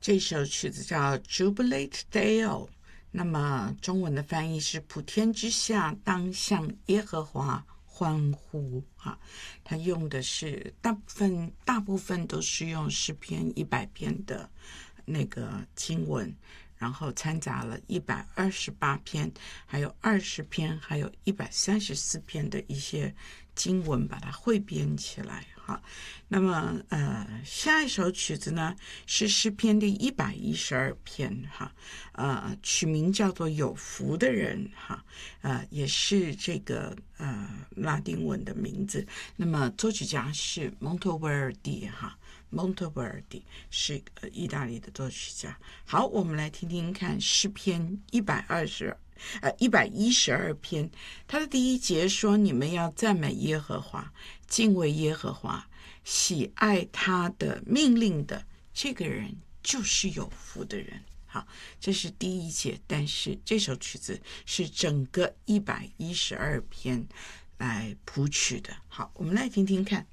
这首曲子叫 Jubilate Deo， 那么中文的翻译是普天之下当向耶和华欢呼啊。他用的是大部分都是用诗篇100篇的那个经文，然后掺杂了128篇，还有20篇，还有134篇的一些经文，把它汇编起来哈。那么下一首曲子呢是诗篇第112篇哈，取名叫做有福的人哈，也是这个拉丁文的名字。那么作曲家是蒙特维尔第哈。蒙特维尔第是意大利的作曲家。好，我们来听听看诗篇112篇，它的第1节说：你们要赞美耶和华，敬畏耶和华，喜爱他的命令的，这个人就是有福的人。好，这是第1节，但是这首曲子是整个112篇来谱曲的。好，我们来听听看。